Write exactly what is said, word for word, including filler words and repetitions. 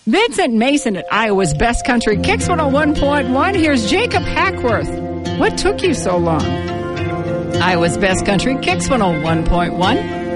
Vincent Mason at Iowa's Best Country Kicks one oh one point one. Here's Jacob Hackworth. What took you so long? Iowa's Best Country Kicks one oh one point one.